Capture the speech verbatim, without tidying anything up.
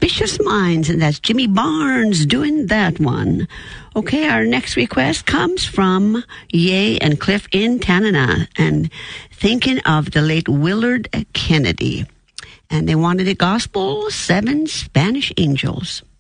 Ambitious Minds, and that's Jimmy Barnes doing that one. Okay, our next request comes from Ye and Cliff in Tanana, and thinking of the late Willard Kennedy. And they wanted a gospel, Seven Spanish Angels.